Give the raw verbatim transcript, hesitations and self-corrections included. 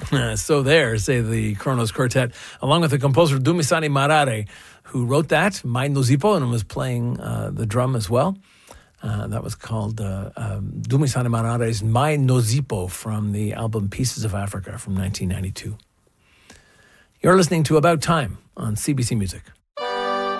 So there, say the Kronos Quartet, along with the composer Dumisani Marare, who wrote that, Mai no Zippo, and was playing uh, the drum as well. Uh, that was called uh, um, Dumisani Marare's Mai no Zippo from the album Pieces of Africa from nineteen ninety-two. You're listening to About Time on C B C Music.